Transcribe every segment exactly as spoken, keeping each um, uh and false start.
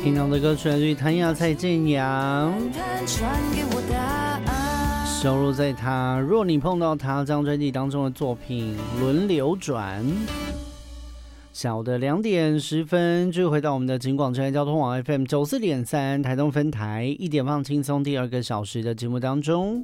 听到的歌曲来自于谭雅蔡健雅，收录在他若你碰到他这张专辑当中的作品《轮流转》。下午的两点十分，就回到我们的警广车交通网 F M 九四点三台东分台，一点放轻松第二个小时的节目当中。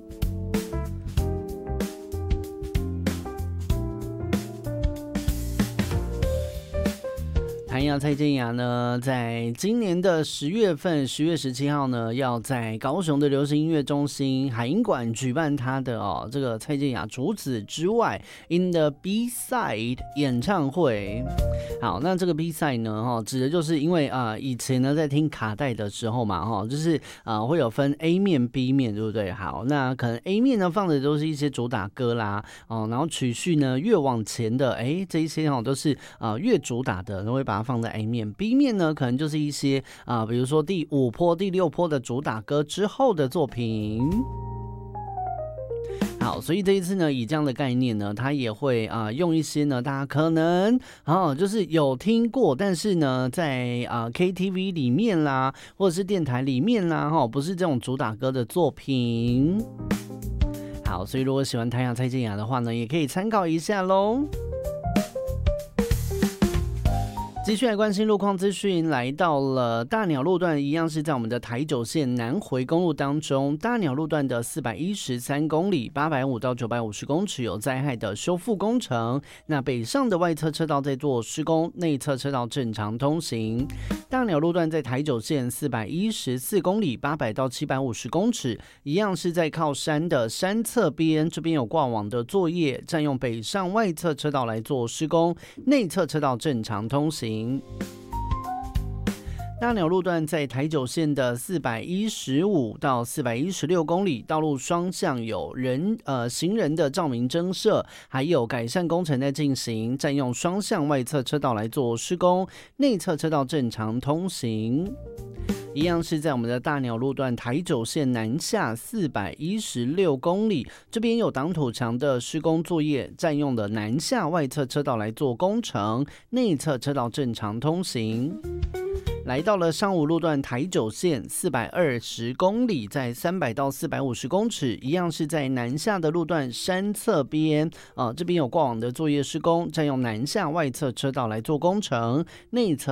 谭雅蔡健雅呢，在今年的十月份，十月十七号呢，要在高雄的流行音乐中心海音馆举办她的哦这个蔡健雅除此之外 In the B-side 演唱会。好，那这个 B-side 呢，哈，指的就是因为啊、呃，以前呢在听卡带的时候嘛，哈，就是啊、呃、会有分 A 面、B 面，对不对？好，那可能 A 面呢放的都是一些主打歌啦，哦，然后曲序呢越往前的，哎，这一些哦都是啊、呃、越主打的，都会把它放在 A 面。B 面呢可能就是一些啊、呃，比如说第五波、第六波的主打歌之后的作品。好，所以这一次呢，以这样的概念呢，它也会啊、呃、用一些呢，大家可能啊就是有听过，但是呢，在啊、呃、K T V 里面啦，或者是电台里面啦，哈，不是这种主打歌的作品。好，所以如果喜欢谭雅蔡健雅的话呢，也可以参考一下喽。继续来关心路况资讯，来到了大鸟路段，一样是在我们的台九线南回公路当中，大鸟路段的四百一十三公里，八百五到九百五十公尺有灾害的修复工程。那北上的外侧车道在做施工，内侧车道正常通行。大鸟路段在台九线四百一十四公里，八百到七百五十公尺，一样是在靠山的山侧边，这边有挂网的作业，占用北上外侧车道来做施工，内侧车道正常通行。大鸟路段在台九线的四百一十五到四百一十六公里，道路双向有人呃行人的照明增设，还有改善工程在进行，占用双向外侧车道来做施工，内侧车道正常通行。一样是在我们的大鸟路段台九线南下四百一十六公里，这边有挡土墙的施工作业，占用了南下外侧车道来做工程，内侧车道正常通行。来到了上武路段台九线四百二十公里，在三百到四百五十公尺，一样是在南下的路段山侧边，呃，这边有挂网的作业施工，占用南下外侧车道来做工程，内侧